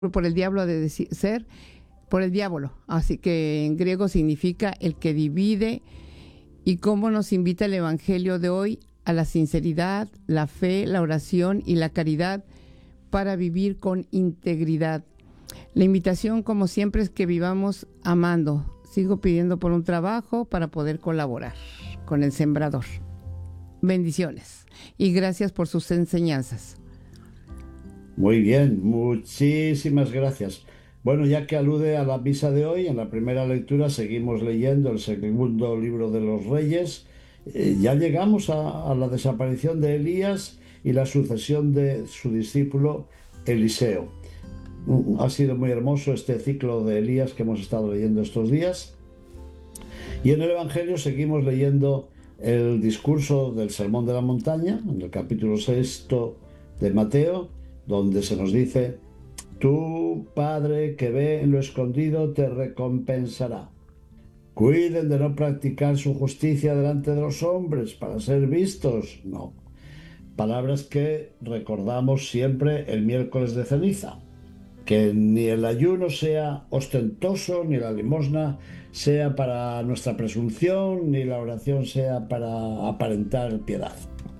por el diablo de decir, ser por el diablo, así que en griego significa el que divide, y cómo nos invita el Evangelio de hoy a la sinceridad, la fe, la oración y la caridad para vivir con integridad. La invitación, como siempre, es que vivamos amando. Sigo pidiendo por un trabajo para poder colaborar con el sembrador. Bendiciones y gracias por sus enseñanzas. Muy bien, muchísimas gracias. Bueno, ya que alude a la misa de hoy, en la primera lectura seguimos leyendo el segundo libro de los Reyes. Ya llegamos a la desaparición de Elías y la sucesión de su discípulo Eliseo. Ha sido muy hermoso este ciclo de Elías que hemos estado leyendo estos días. Y en el Evangelio seguimos leyendo el discurso del Sermón de la Montaña, en el capítulo 6 de Mateo, donde se nos dice: tu Padre que ve en lo escondido te recompensará. Cuiden de no practicar su justicia delante de los hombres para ser vistos. No. Palabras que recordamos siempre el miércoles de ceniza. Que ni el ayuno sea ostentoso, ni la limosna sea para nuestra presunción, ni la oración sea para aparentar piedad.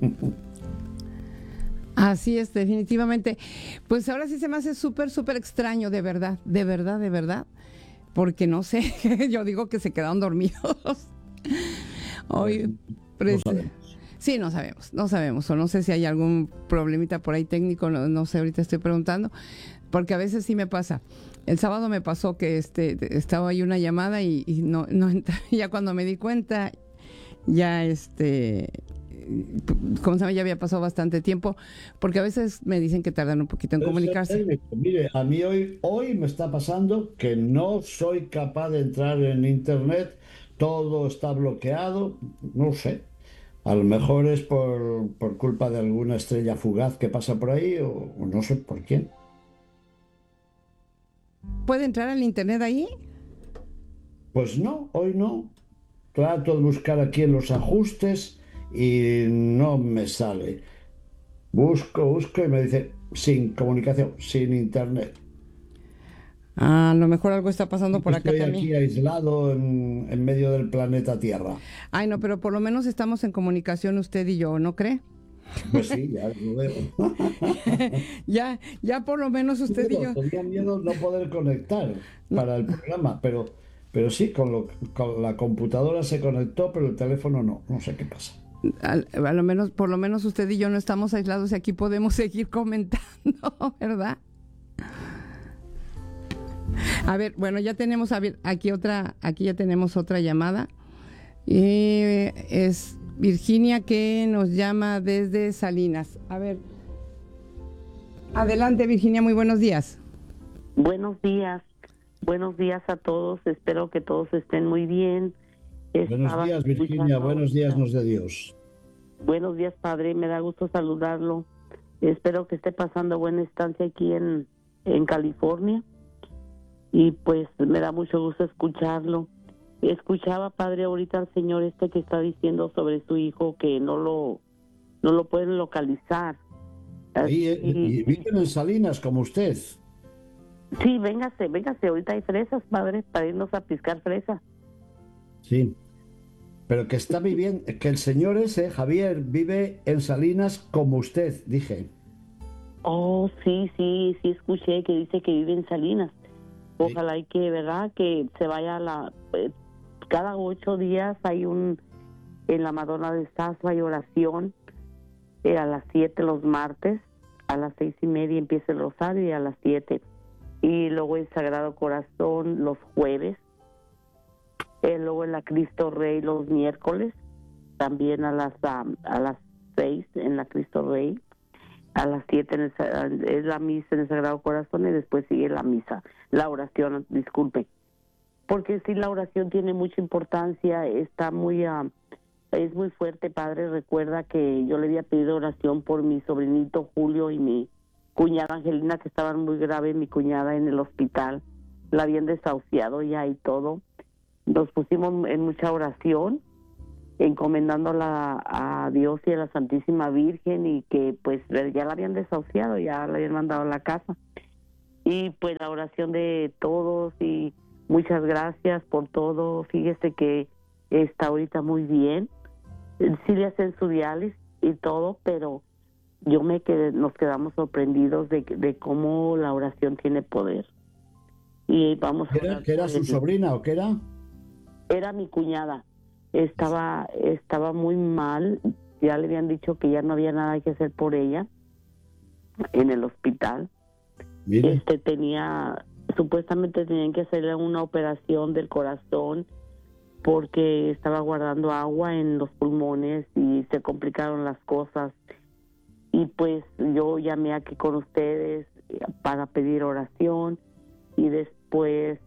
Así es, definitivamente. Pues ahora sí se me hace súper, súper extraño, de verdad, de verdad, de verdad. Porque no sé, yo digo que se quedaron dormidos. Hoy, No sabemos. sí, no sabemos, o no sé si hay algún problemita por ahí técnico, no sé, ahorita estoy preguntando, porque a veces sí me pasa. El sábado me pasó que estaba ahí una llamada y no entré. Ya cuando me di cuenta, ya como se llama, ya había pasado bastante tiempo, porque a veces me dicen que tardan un poquito en Debe ser comunicarse. técnico. Mire, a mí hoy me está pasando que no soy capaz de entrar en internet, todo está bloqueado, no sé. A lo mejor es por culpa de alguna estrella fugaz que pasa por ahí o no sé por quién. ¿Puede entrar al internet ahí? Pues no, hoy no. Trato de buscar aquí en los ajustes y no me sale. Busco y me dice sin comunicación, sin internet. A lo mejor algo está pasando por acá Estoy también. aquí aislado en medio del planeta Tierra. Ay, no, pero por lo menos estamos en comunicación usted y yo, ¿no cree? Pues sí, ya lo veo. Ya por lo menos usted y yo. Tenía miedo no poder conectar No, para el programa, pero sí, con la computadora se conectó, pero el teléfono no. No sé qué pasa. a lo menos, por lo menos usted y yo no estamos aislados y aquí podemos seguir comentando, ¿verdad? A ver, bueno, ya tenemos aquí ya tenemos otra llamada. Es Virginia que nos llama desde Salinas. A ver, adelante Virginia, muy buenos días. Buenos días a todos, espero que todos estén muy bien. Buenos Estaba días, Virginia. escuchando Buenos días, ahorita. nos de Dios. Buenos días, padre, me da gusto saludarlo. Espero que esté pasando buena estancia aquí en California y pues me da mucho gusto escucharlo. Escuchaba, padre, ahorita al señor que está diciendo sobre su hijo que no lo pueden localizar. Ahí, y Y viven en Salinas como usted. sí, véngase, ahorita hay fresas, padre, para irnos a piscar fresas. Sí. Pero que está viviendo, que el señor ese, Javier, vive en Salinas como usted, dije. Oh, sí, escuché que dice que vive en Salinas. Sí. Ojalá y que, ¿verdad? Que se vaya cada 8 días en la Madonna de Sasso hay oración, a las 7 los martes, a las 6:30 empieza el rosario y a las 7. Y luego el Sagrado Corazón los jueves, luego en la Cristo Rey los miércoles, también a las 6 en la Cristo Rey. A las 7 es la misa en el Sagrado Corazón y después sigue la oración, disculpe. Porque sí, la oración tiene mucha importancia, es muy fuerte, padre. Recuerda que yo le había pedido oración por mi sobrinito Julio y mi cuñada Angelina, que estaban muy grave, mi cuñada en el hospital, la habían desahuciado ya y todo. Nos pusimos en mucha oración, encomendándola a Dios y a la Santísima Virgen, y que pues ya la habían desahuciado, ya la habían mandado a la casa. Y pues la oración de todos y muchas gracias por todo. Fíjese que está ahorita muy bien. Sí le hacen su diálisis y todo, pero nos quedamos sorprendidos de cómo la oración tiene poder. Y vamos a ¿Qué era su sobrina o qué era? Era mi cuñada. Estaba muy mal. Ya le habían dicho que ya no había nada que hacer por ella en el hospital. Mire. Supuestamente tenían que hacerle una operación del corazón porque estaba guardando agua en los pulmones y se complicaron las cosas. Y pues yo llamé aquí con ustedes para pedir oración y después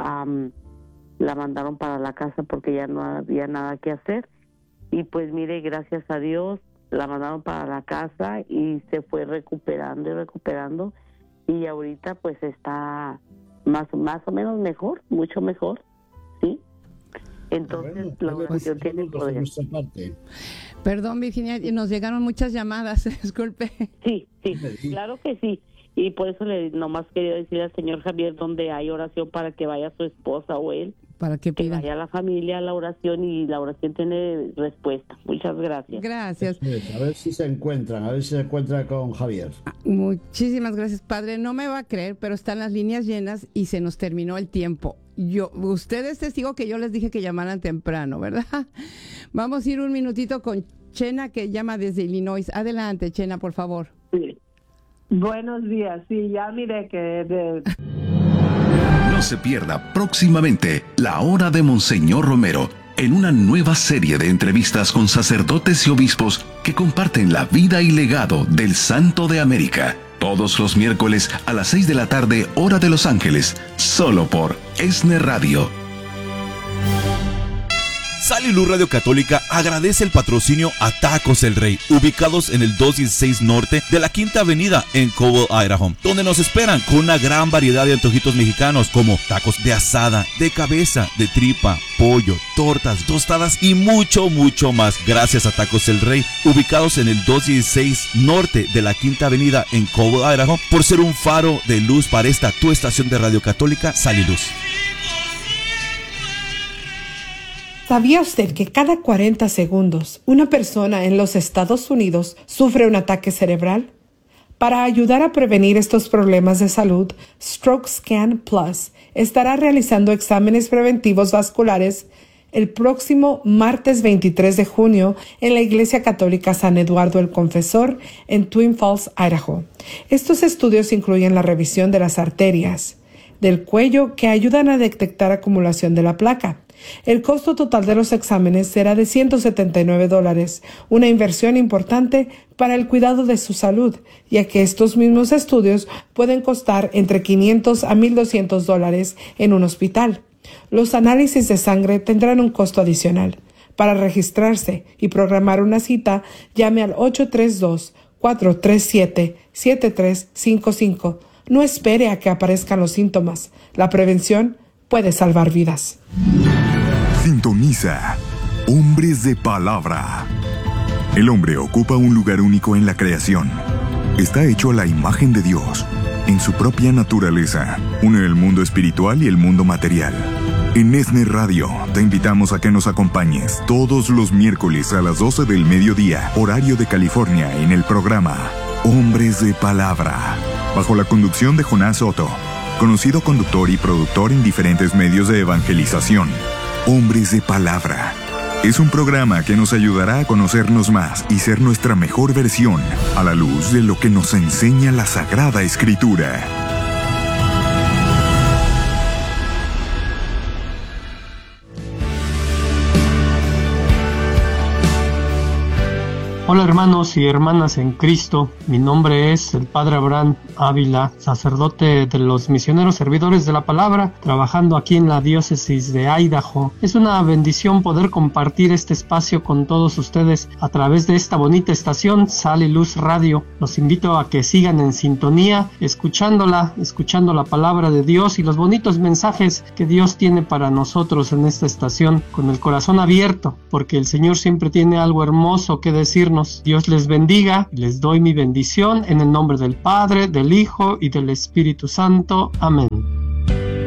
la mandaron para la casa porque ya no había nada que hacer. Y pues mire, gracias a Dios, la mandaron para la casa y se fue recuperando. Y ahorita pues está más o menos mejor, mucho mejor, ¿sí? Entonces la oración tiene poder. Perdón, Virginia, nos llegaron muchas llamadas, disculpe. Sí, claro que sí. Y por eso nomás quería decir al señor Javier donde hay oración para que vaya su esposa o él. Para que vaya la familia a la oración y la oración tiene respuesta. Muchas gracias. Gracias. A ver si se encuentra con Javier. Muchísimas gracias, padre. No me va a creer, pero están las líneas llenas y se nos terminó el tiempo. Usted es testigo que yo les dije que llamaran temprano, ¿verdad? Vamos a ir un minutito con Chena, que llama desde Illinois. Adelante, Chena, por favor. Sí. Buenos días. Sí, ya miré que... No se pierda próximamente La Hora de Monseñor Romero, en una nueva serie de entrevistas con sacerdotes y obispos que comparten la vida y legado del Santo de América. Todos los miércoles a las 6 de la tarde, hora de Los Ángeles, solo por ESNE Radio. Sal y Luz Radio Católica agradece el patrocinio a Tacos El Rey, ubicados en el 216 Norte de la Quinta Avenida en Cobble, Idaho, donde nos esperan con una gran variedad de antojitos mexicanos como tacos de asada, de cabeza, de tripa, pollo, tortas, tostadas y mucho, mucho más. Gracias a Tacos El Rey, ubicados en el 216 Norte de la Quinta Avenida en Cobble, Idaho, por ser un faro de luz para esta tu estación de Radio Católica, Sal y Luz. ¿Sabía usted que cada 40 segundos una persona en los Estados Unidos sufre un ataque cerebral? Para ayudar a prevenir estos problemas de salud, Stroke Scan Plus estará realizando exámenes preventivos vasculares el próximo martes 23 de junio en la Iglesia Católica San Eduardo el Confesor en Twin Falls, Idaho. Estos estudios incluyen la revisión de las arterias del cuello que ayudan a detectar acumulación de la placa. El costo total de los exámenes será de $179, una inversión importante para el cuidado de su salud, ya que estos mismos estudios pueden costar entre $500 a $1,200 en un hospital. Los análisis de sangre tendrán un costo adicional. Para registrarse y programar una cita, llame al 832-437-7355. No espere a que aparezcan los síntomas. La prevención puede salvar vidas. Sintoniza Hombres de Palabra. El hombre ocupa un lugar único en la creación. Está hecho a la imagen de Dios. En su propia naturaleza, une el mundo espiritual y el mundo material. En ESNE Radio te invitamos a que nos acompañes todos los miércoles a las 12 del mediodía, horario de California, en el programa Hombres de Palabra, bajo la conducción de Jonás Soto, conocido conductor y productor en diferentes medios de evangelización. Hombres de Palabra es un programa que nos ayudará a conocernos más y ser nuestra mejor versión a la luz de lo que nos enseña la Sagrada Escritura. Hola hermanos y hermanas en Cristo, mi nombre es el Padre Abraham Ávila, sacerdote de los misioneros servidores de la palabra, trabajando aquí en la diócesis de Idaho. Es una bendición poder compartir este espacio con todos ustedes a través de esta bonita estación Sal y Luz Radio. Los invito a que sigan en sintonía, escuchando la palabra de Dios y los bonitos mensajes que Dios tiene para nosotros en esta estación, con el corazón abierto, porque el Señor siempre tiene algo hermoso que decirnos. hermanos. Dios les bendiga. Les doy mi bendición en el nombre del Padre, del Hijo y del Espíritu Santo. Amén.